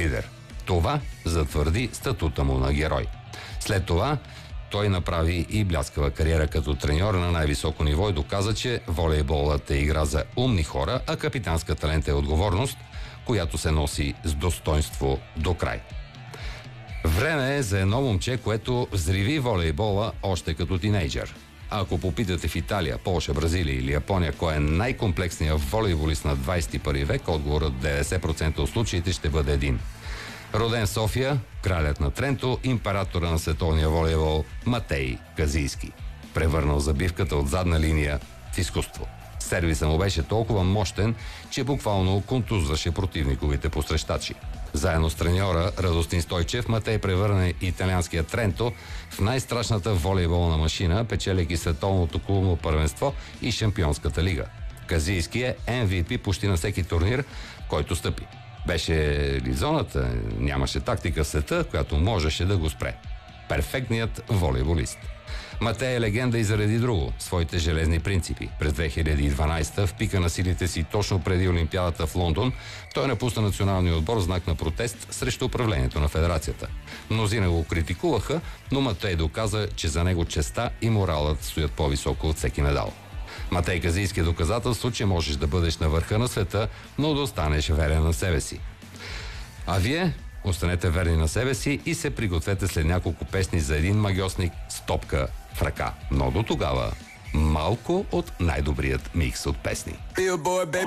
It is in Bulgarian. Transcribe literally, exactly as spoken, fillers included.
лидер. Това затвърди статута му на герой. След това той направи и бляскава кариера като треньор на най-високо ниво и доказа, че волейболът е игра за умни хора, а капитанска талент е отговорност, която се носи с достоинство до край. Време е за едно момче, което взриви волейбола още като тинейджър. Ако попитате в Италия, Полша, Бразилия или Япония кой е най-комплексният волейболист на двадесет и първи век, отговорът в деветдесет процента от случаите ще бъде един. Роден в София, кралят на Тренто, императора на световния волейбол Матей Казийски. Превърнал забивката от задна линия в изкуство. Сервисът му беше толкова мощен, че буквално контузваше противниковите посрещачи. Заедно с треньора Радостин Стойчев, Матей превърна италианския Тренто в най-страшната волейболна машина, печеляйки световното клубно първенство и Шампионската лига. Казийски е Ем Ви Пи почти на всеки турнир, който стъпи. Беше ли зоната, нямаше тактика в света, която можеше да го спре. Перфектният волейболист. Матей е легенда и заради друго, своите железни принципи. През две хиляди и дванадесета, в пика на силите си точно преди Олимпиадата в Лондон, той напусна националния отбор в знак на протест срещу управлението на федерацията. Мнозина го критикуваха, но Матей доказа, че за него честта и моралът стоят по-високо от всеки медал. Матей Казийски е доказателство, че можеш да бъдеш на върха на света, но да останеш верен на себе си. А вие останете верни на себе си и се пригответе след няколко песни за един магьосник с топка в ръка. Но до тогава малко от най-добрият микс от песни.